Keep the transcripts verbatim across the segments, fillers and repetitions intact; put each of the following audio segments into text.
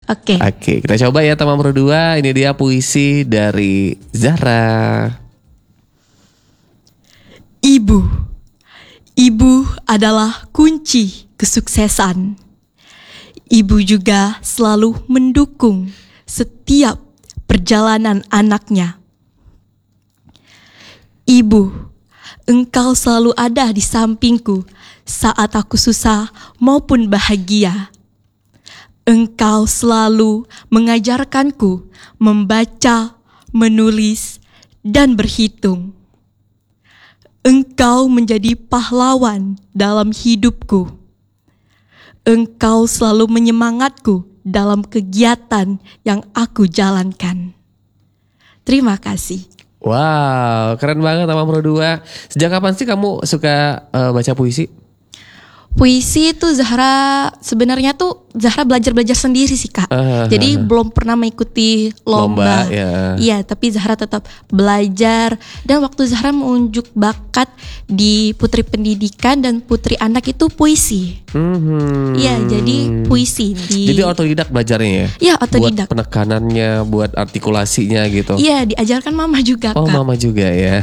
Oke. Oke, kita coba ya teman Pro dua. Ini dia puisi dari Zahra. Ibu. Ibu adalah kunci kesuksesan. Ibu juga selalu mendukung setiap perjalanan anaknya. Ibu, engkau selalu ada di sampingku saat aku susah maupun bahagia. Engkau selalu mengajarkanku membaca, menulis, dan berhitung. Engkau menjadi pahlawan dalam hidupku. Engkau selalu menyemangatku dalam kegiatan yang aku jalankan. Terima kasih. Wow, keren banget teman Pro dua. Sejak kapan sih kamu suka uh, baca puisi? Puisi itu Zahra sebenarnya tuh Zahra belajar-belajar sendiri sih Kak. Uh, Jadi uh, uh. belum pernah mengikuti lomba. Lomba, ya. Iya, tapi Zahra tetap belajar. Dan waktu Zahra menunjuk bakat di Putri Pendidikan dan Putri Anak itu puisi. Mm-hmm. Iya, jadi puisi di. Jadi otodidak belajarnya ya? Iya, otodidak. Buat penekanannya, buat artikulasinya gitu. Iya, diajarkan mama juga Oh, Kak. mama juga ya.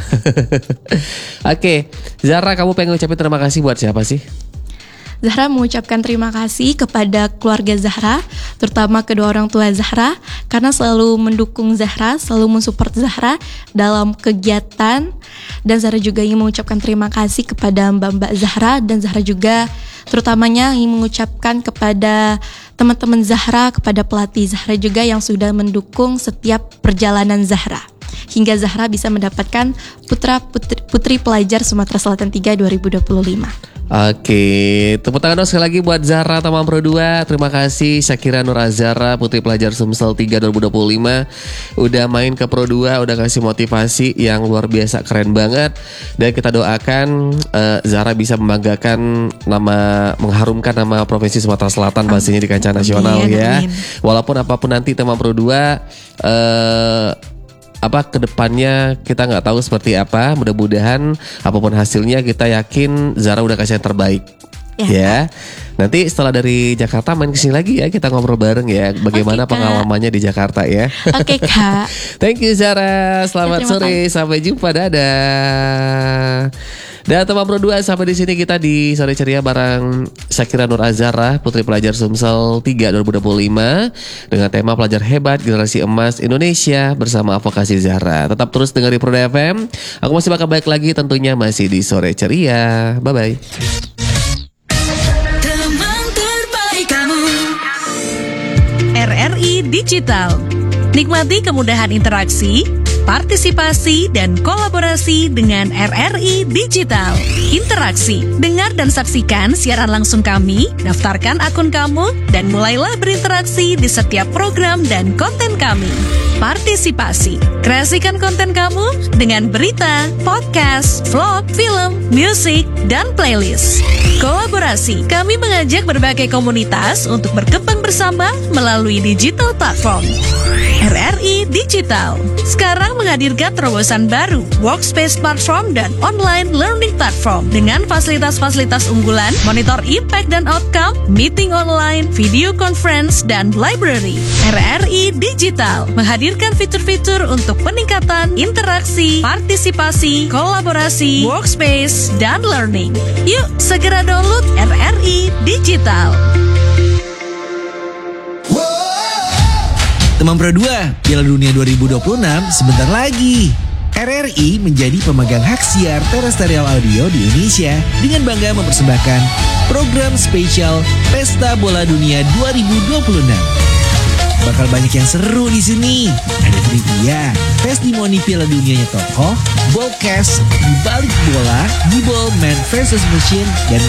Oke, Zahra, kamu pengen ngucapin terima kasih buat siapa sih? Zahra mengucapkan terima kasih kepada keluarga Zahra, terutama kedua orang tua Zahra, karena selalu mendukung Zahra, selalu mensupport Zahra dalam kegiatan. Dan Zahra juga ingin mengucapkan terima kasih kepada Mbak-Mbak Zahra, dan Zahra juga terutamanya ingin mengucapkan kepada teman-teman Zahra, kepada pelatih Zahra juga yang sudah mendukung setiap perjalanan Zahra, hingga Zahra bisa mendapatkan Putra Putri, Putri Pelajar Sumatera Selatan tiga dua ribu dua puluh lima. Oke, tepuk tangan dong sekali lagi buat Zahra teman Pro dua. Terima kasih Syakira Nur Azhara, Putri Pelajar Sumsel tiga dua ribu dua puluh lima. Udah main ke Pro dua, udah kasih motivasi yang luar biasa, keren banget. Dan kita doakan uh, Zahra bisa membanggakan nama, mengharumkan nama Provinsi Sumatera Selatan pastinya di kancah nasional amin, ya. amin. Walaupun apapun nanti teman Pro dua uh, apa kedepannya kita nggak tahu seperti apa. Mudah-mudahan apapun hasilnya kita yakin Zahra udah kasih yang terbaik ya, ya. Nanti setelah dari Jakarta main kesini lagi ya, kita ngobrol bareng ya bagaimana Oke, Kak. pengalamannya di Jakarta ya. Oke Kak. Thank you Zahra, selamat Ya, sore, kasih. sampai jumpa, dadah. Dan teman Pro dua, sampai di sini kita di Sore Ceria bareng Syakira Nur Azhara, Putri Pelajar Sumsel tiga dua ribu dua puluh lima, dengan tema Pelajar Hebat Generasi Emas Indonesia bersama Advokasi Zahra. Tetap terus dengerin Pro F M. Aku masih bakal balik lagi tentunya masih di Sore Ceria. Bye bye. Teman terbaik kamu. R R I Digital. Nikmati kemudahan interaksi, partisipasi, dan kolaborasi dengan R R I Digital. Interaksi, dengar dan saksikan siaran langsung kami, daftarkan akun kamu, dan mulailah berinteraksi di setiap program dan konten kami. Partisipasi, kreasikan konten kamu dengan berita, podcast, vlog, film, musik, dan playlist. Kolaborasi, kami mengajak berbagai komunitas untuk berkembang bersama melalui digital platform. R R I Digital sekarang menghadirkan terobosan baru, workspace platform dan online learning platform dengan fasilitas-fasilitas unggulan, monitor impact dan outcome, meeting online, video conference, dan library. R R I Digital menghadirkan fitur-fitur untuk peningkatan interaksi, partisipasi, kolaborasi, workspace, dan learning. Yuk segera download R R I Digital. Teman Pro dua, Piala Dunia dua ribu dua puluh enam sebentar lagi. R R I menjadi pemegang hak siar terestrial audio di Indonesia dengan bangga mempersembahkan program spesial Pesta Bola Dunia dua ribu dua puluh enam. Bakal banyak yang seru di sini. Ada trivia, testimoni Piala Dunianya tokoh, ballcast, di balik bola, gibol man versus machine, dan